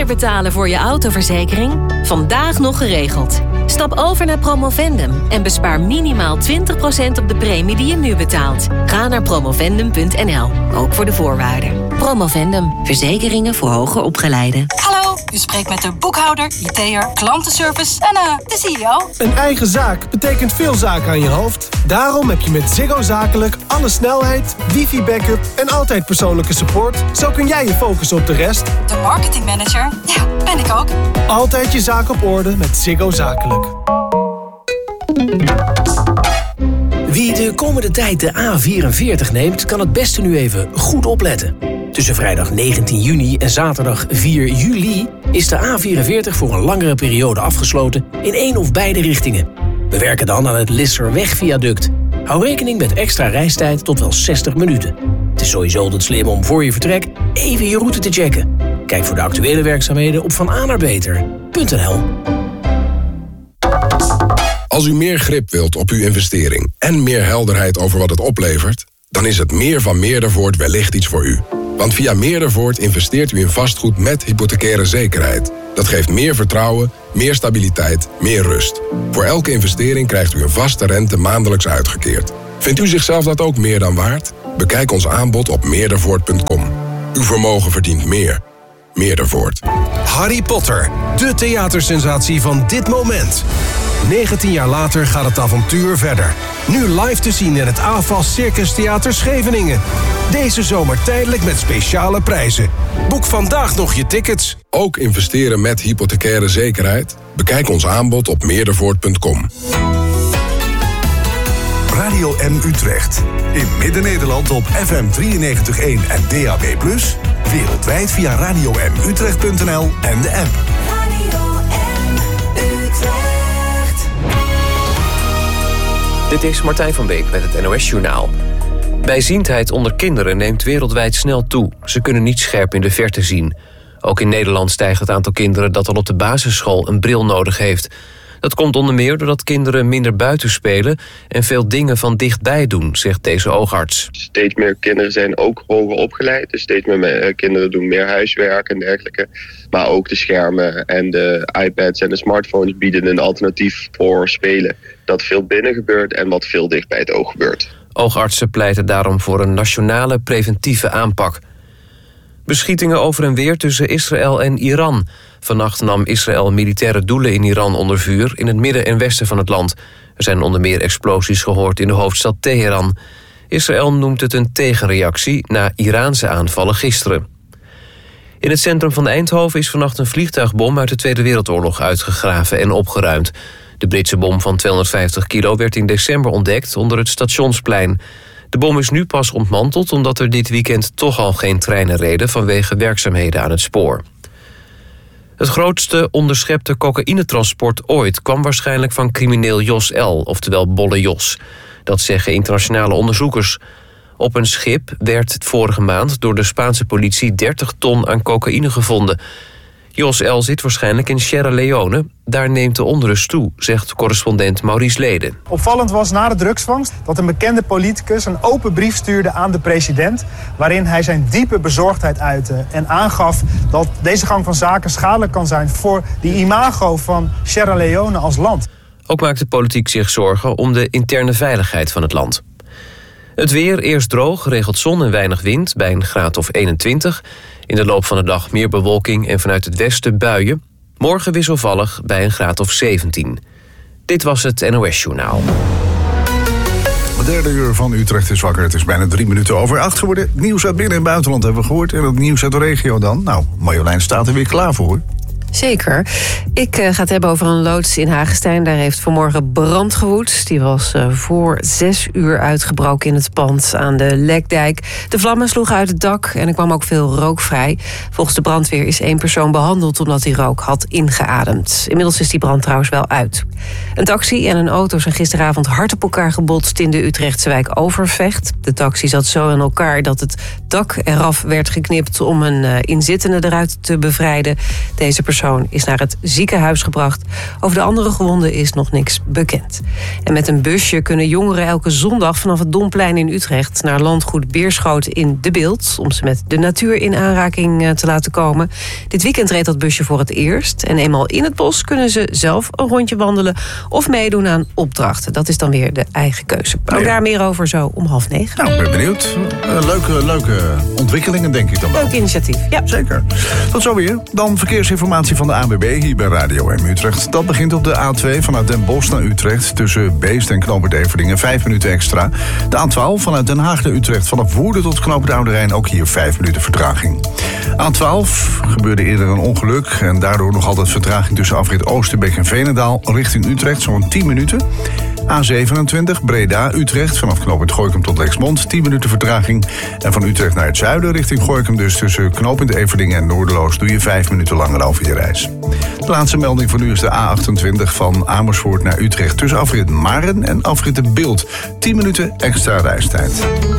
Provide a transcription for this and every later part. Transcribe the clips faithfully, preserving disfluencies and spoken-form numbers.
betalen voor je autoverzekering? Vandaag nog geregeld. Stap over naar Promovendum en bespaar minimaal twintig procent op de premie die je nu betaalt. Ga naar promovendum punt n l, ook voor de voorwaarden. Promovendum, verzekeringen voor hoger opgeleiden. Hallo, u spreekt met de boekhouder, I T'er, klantenservice en uh, de C E O. Een eigen zaak betekent veel zaken aan je hoofd. Daarom heb je met Ziggo Zakelijk alle snelheid, wifi-backup en altijd persoonlijke support. Zo kun jij je focussen op de rest. De marketingmanager, ja, ben ik ook. Altijd je zaak op orde met Ziggo Zakelijk. Wie de komende tijd de A vierenveertig neemt, kan het beste nu even goed opletten. Tussen vrijdag negentien juni en zaterdag vier juli is de A vierenveertig voor een langere periode afgesloten in één of beide richtingen. We werken dan aan het Lisserweg-viaduct. Hou rekening met extra reistijd tot wel zestig minuten. Het is sowieso altijd slim om voor je vertrek even je route te checken. Kijk voor de actuele werkzaamheden op vananaarbeter punt n l. Als u meer grip wilt op uw investering en meer helderheid over wat het oplevert, dan is het meer van Meerdervoort wellicht iets voor u. Want via Meerdervoort investeert u in vastgoed met hypothecaire zekerheid. Dat geeft meer vertrouwen, meer stabiliteit, meer rust. Voor elke investering krijgt u een vaste rente maandelijks uitgekeerd. Vindt u zichzelf dat ook meer dan waard? Bekijk ons aanbod op meerdervoort punt com. Uw vermogen verdient meer. Meerdervoort. Harry Potter, de theatersensatie van dit moment. negentien jaar later gaat het avontuur verder. Nu live te zien in het A F A S Circus Theater Scheveningen. Deze zomer tijdelijk met speciale prijzen. Boek vandaag nog je tickets. Ook investeren met hypothecaire zekerheid? Bekijk ons aanbod op meerdervoort punt com. Radio M Utrecht. In Midden-Nederland op F M drieënnegentig komma één en D A B plus. Wereldwijd via radio m utrecht punt n l en de app. Radio M Utrecht. Dit is Martijn van Beek met het N O S-journaal. Bijziendheid onder kinderen neemt wereldwijd snel toe. Ze kunnen niet scherp in de verte zien. Ook in Nederland stijgt het aantal kinderen dat al op de basisschool een bril nodig heeft. Dat komt onder meer doordat kinderen minder buiten spelen en veel dingen van dichtbij doen, zegt deze oogarts. Steeds meer kinderen zijn ook hoger opgeleid. Dus steeds meer kinderen doen meer huiswerk en dergelijke. Maar ook de schermen en de iPads en de smartphones bieden een alternatief voor spelen. Dat veel binnen gebeurt en wat veel dicht bij het oog gebeurt. Oogartsen pleiten daarom voor een nationale preventieve aanpak. Beschietingen over en weer tussen Israël en Iran. Vannacht nam Israël militaire doelen in Iran onder vuur in het midden en westen van het land. Er zijn onder meer explosies gehoord in de hoofdstad Teheran. Israël noemt het een tegenreactie na Iraanse aanvallen gisteren. In het centrum van Eindhoven is vannacht een vliegtuigbom uit de Tweede Wereldoorlog uitgegraven en opgeruimd. De Britse bom van tweehonderdvijftig kilo werd in december ontdekt onder het Stationsplein. De bom is nu pas ontmanteld omdat er dit weekend toch al geen treinen reden vanwege werkzaamheden aan het spoor. Het grootste onderschepte cocaïnetransport ooit kwam waarschijnlijk van crimineel Jos L., oftewel Bolle Jos. Dat zeggen internationale onderzoekers. Op een schip werd vorige maand door de Spaanse politie dertig ton aan cocaïne gevonden. Jos L. zit waarschijnlijk in Sierra Leone. Daar neemt de onrust toe, zegt correspondent Maurice Leden. Opvallend was na de drugsvangst dat een bekende politicus een open brief stuurde aan de president, waarin hij zijn diepe bezorgdheid uitte en aangaf dat deze gang van zaken schadelijk kan zijn voor die imago van Sierra Leone als land. Ook maakt de politiek zich zorgen om de interne veiligheid van het land. Het weer, eerst droog, geregeld zon en weinig wind bij een graad of eenentwintig. In de loop van de dag meer bewolking en vanuit het westen buien. Morgen wisselvallig bij een graad of zeventien. Dit was het N O S-journaal. Het derde uur van Utrecht is wakker. Het is bijna drie minuten over acht geworden. Nieuws uit binnen- en buitenland hebben we gehoord. En het nieuws uit de regio dan. Nou, Marjolein staat er weer klaar voor. Zeker. Ik uh, ga het hebben over een loods in Hagestein. Daar heeft vanmorgen brand gewoed. Die was uh, voor zes uur uitgebroken in het pand aan de Lekdijk. De vlammen sloegen uit het dak en er kwam ook veel rook vrij. Volgens de brandweer is één persoon behandeld omdat hij rook had ingeademd. Inmiddels is die brand trouwens wel uit. Een taxi en een auto zijn gisteravond hard op elkaar gebotst in de Utrechtse wijk Overvecht. De taxi zat zo in elkaar dat het dak eraf werd geknipt om een uh, inzittende eruit te bevrijden. Deze persoon persoon is naar het ziekenhuis gebracht. Over de andere gewonden is nog niks bekend. En met een busje kunnen jongeren elke zondag vanaf het Domplein in Utrecht naar landgoed Beerschoten in De Bilt, om ze met de natuur in aanraking te laten komen. Dit weekend reed dat busje voor het eerst. En eenmaal in het bos kunnen ze zelf een rondje wandelen of meedoen aan opdrachten. Dat is dan weer de eigen keuze. Ook Ja. daar meer over zo om half negen. Nou, ik ben benieuwd. Uh, leuke, leuke ontwikkelingen, denk ik dan wel. Leuk initiatief, ja. Zeker. Tot zo weer. Dan verkeersinformatie van de A N W B hier bij Radio M Utrecht. Dat begint op de A twee vanuit Den Bosch naar Utrecht. Tussen Beest en Knoopert Everdingen vijf minuten extra. De A twaalf vanuit Den Haag naar Utrecht. Vanaf Woerden tot Knoopert Oude Rijn ook hier vijf minuten vertraging. A twaalf gebeurde eerder een ongeluk. En daardoor nog altijd vertraging tussen afrit Oosterbeek en Veenendaal richting Utrecht. Zo'n tien minuten. A zevenentwintig Breda-Utrecht vanaf knooppunt Gorinchem tot Lexmond. tien minuten vertraging. En van Utrecht naar het zuiden richting Gorinchem dus tussen knooppunt Everdingen en Noorderloos doe je vijf minuten langer over je reis. De laatste melding voor nu is de A achtentwintig van Amersfoort naar Utrecht tussen afrit Maren en afrit De Bilt. tien minuten extra reistijd.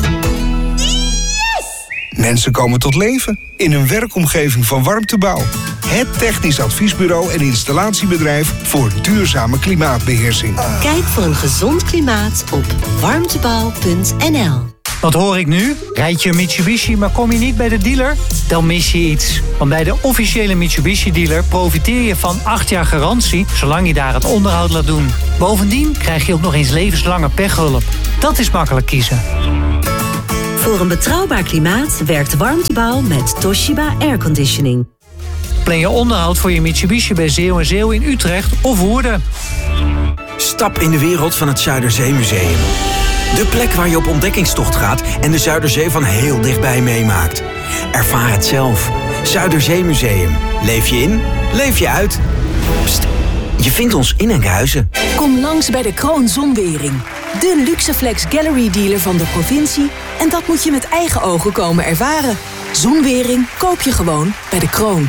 Mensen komen tot leven in een werkomgeving van Warmtebouw. Het technisch adviesbureau en installatiebedrijf voor duurzame klimaatbeheersing. Kijk voor een gezond klimaat op warmtebouw punt n l. Wat hoor ik nu? Rijd je een Mitsubishi, maar kom je niet bij de dealer? Dan mis je iets. Want bij de officiële Mitsubishi-dealer profiteer je van acht jaar garantie, zolang je daar het onderhoud laat doen. Bovendien krijg je ook nog eens levenslange pechhulp. Dat is makkelijk kiezen. Voor een betrouwbaar klimaat werkt Warmtebouw met Toshiba Airconditioning. Plan je onderhoud voor je Mitsubishi bij Zeeuw en Zeeuw in Utrecht of Woerden. Stap in de wereld van het Zuiderzeemuseum. De plek waar je op ontdekkingstocht gaat en de Zuiderzee van heel dichtbij meemaakt. Ervaar het zelf. Zuiderzeemuseum. Leef je in, leef je uit. Pst, je vindt ons in Enkhuizen. Kom langs bij de Kroon Zonwering. De Luxeflex Gallery dealer van de provincie. En dat moet je met eigen ogen komen ervaren. Zonwering koop je gewoon bij de Kroon.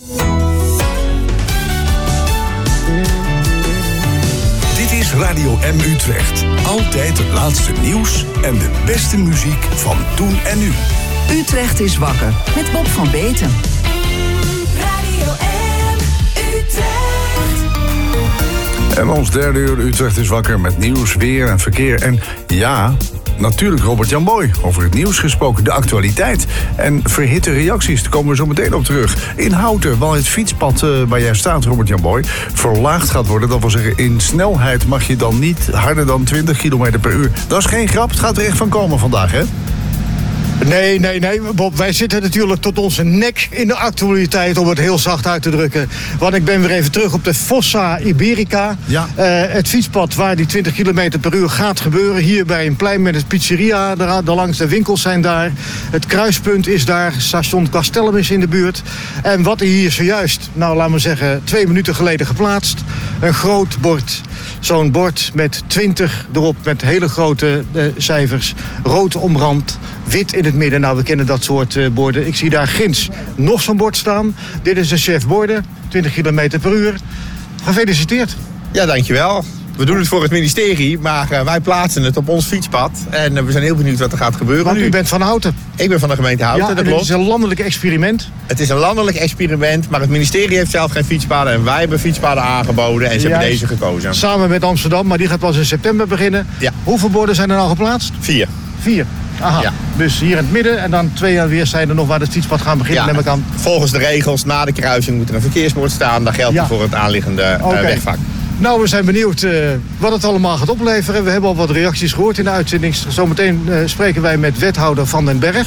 Dit is Radio M Utrecht. Altijd het laatste nieuws en de beste muziek van toen en nu. Utrecht is wakker met Bob van Beten. Radio M Utrecht. En ons derde uur Utrecht is wakker met nieuws, weer en verkeer. En ja, natuurlijk Robert-Jan Boy. Over het nieuws gesproken, de actualiteit. En verhitte reacties, daar komen we zo meteen op terug. In Houten, waar het fietspad uh, waar jij staat, Robert-Jan Boy, verlaagd gaat worden. Dat wil zeggen, in snelheid mag je dan niet harder dan twintig kilometer per uur. Dat is geen grap, het gaat er echt van komen vandaag, hè? Nee, nee, nee, Bob. Wij zitten natuurlijk tot onze nek in de actualiteit, om het heel zacht uit te drukken. Want ik ben weer even terug op de Fossa Iberica. Ja. Uh, het fietspad waar die twintig kilometer per uur gaat gebeuren. Hier bij een plein met een pizzeria. Daar, daar langs de winkels zijn daar. Het kruispunt is daar. Station Castellum is in de buurt. En wat er hier zojuist, nou laten we zeggen, twee minuten geleden geplaatst. Een groot bord. Zo'n bord met twintig erop, met hele grote uh, cijfers. Rood omrand, wit in het midden. Nou, we kennen dat soort uh, borden. Ik zie daar ginds nog zo'n bord staan. Dit is de chef borden, twintig kilometer per uur. Gefeliciteerd. Ja, dankjewel. We doen het voor het ministerie, maar uh, wij plaatsen het op ons fietspad. En uh, we zijn heel benieuwd wat er gaat gebeuren. Want nu. u bent van Houten. Ik ben van de gemeente Houten, ja, dat klopt. klopt. Het is een landelijk experiment. Het is een landelijk experiment, maar het ministerie heeft zelf geen fietspaden. En wij hebben fietspaden aangeboden en ze Juist. hebben deze gekozen. Samen met Amsterdam, maar die gaat pas in september beginnen. Ja. Hoeveel borden zijn er nou geplaatst? Vier. Vier. Aha. Ja. Dus hier in het midden en dan twee jaar weer zijn er nog waar het fietspad gaan beginnen. Ja, Neem ik aan. volgens de regels, na de kruising moet er een verkeersbord staan. Dat geldt Ja. voor het aanliggende uh, Oké. wegvak. Nou, we zijn benieuwd uh, wat het allemaal gaat opleveren. We hebben al wat reacties gehoord in de uitzending. Zometeen uh, spreken wij met wethouder Van den Berg.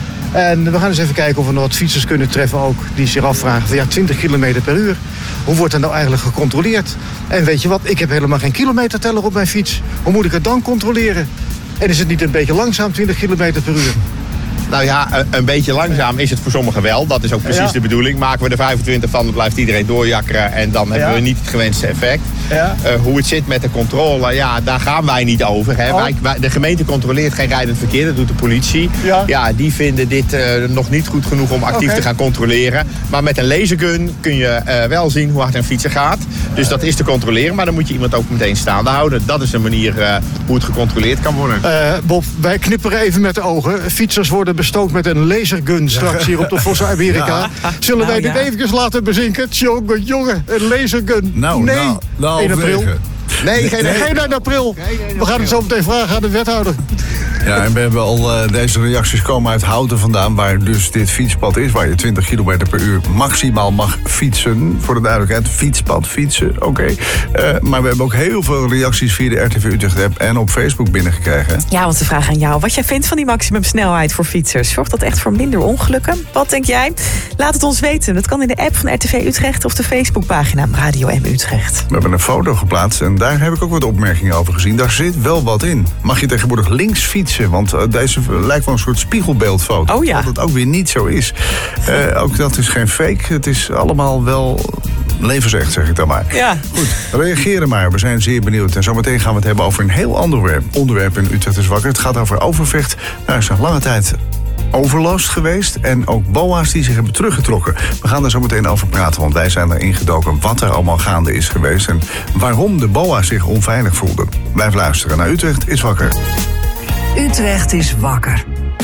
En we gaan eens even kijken of we nog wat fietsers kunnen treffen ook. Die zich afvragen van ja, twintig kilometer per uur. Hoe wordt dat nou eigenlijk gecontroleerd? En weet je wat, ik heb helemaal geen kilometerteller op mijn fiets. Hoe moet ik het dan controleren? En is het niet een beetje langzaam, twintig kilometer per uur? Nou ja, een beetje langzaam is het voor sommigen wel. Dat is ook precies Ja. de bedoeling. Maken we er vijfentwintig van, dan blijft iedereen doorjakkeren. En dan hebben Ja. we niet het gewenste effect. Ja. Uh, hoe het zit met de controle, ja, daar gaan wij niet over. Hè. Oh. Wij, wij, de gemeente controleert geen rijdend verkeer, dat doet de politie. Ja. Ja, die vinden dit uh, nog niet goed genoeg om actief Okay. te gaan controleren. Maar met een lasergun kun je uh, wel zien hoe hard een fietser gaat. Dus dat is te controleren, maar dan moet je iemand ook meteen staande houden. Dat is een manier uh, hoe het gecontroleerd kan worden. Uh, Bob, wij knipperen even met de ogen. Fietsers worden bestookt met een lasergun straks hier op de Vosse Amerika. Ja. Zullen nou, wij dit ja. even laten bezinken? Tjonge, jongen, een lasergun. Nou, nee, nou, nou, één april. Nee, geen, nee, geen één april. We gaan het zo meteen vragen aan de wethouder. Ja, en we hebben al uh, deze reacties komen uit Houten vandaan, waar dus dit fietspad is, waar je twintig kilometer per uur maximaal mag fietsen. Voor de duidelijkheid, fietspad, fietsen, oké. Okay. Uh, maar we hebben ook heel veel reacties via de R T V Utrecht app en op Facebook binnengekregen. Ja, want de vraag aan jou, wat jij vindt van die maximumsnelheid voor fietsers. Zorgt dat echt voor minder ongelukken? Wat denk jij? Laat het ons weten. Dat kan in de app van R T V Utrecht of de Facebookpagina Radio M Utrecht. We hebben een foto geplaatst en daar heb ik ook wat opmerkingen over gezien. Daar zit wel wat in. Mag je tegenwoordig links fietsen? Want uh, deze lijkt wel een soort spiegelbeeldfoto. Oh ja. Wat het ook weer niet zo is. Uh, ook dat is geen fake. Het is allemaal wel levensecht, zeg ik dan maar. Ja. Goed, reageren maar. We zijn zeer benieuwd. En zometeen gaan we het hebben over een heel ander onderwerp in Utrecht is Wakker. Het gaat over Overvecht. Daar is nog lange tijd overlast geweest. En ook B O A's die zich hebben teruggetrokken. We gaan daar zo meteen over praten, want wij zijn er ingedoken wat er allemaal gaande is geweest. En waarom de B O A's zich onveilig voelden. Blijf luisteren naar Utrecht is Wakker. Utrecht is wakker.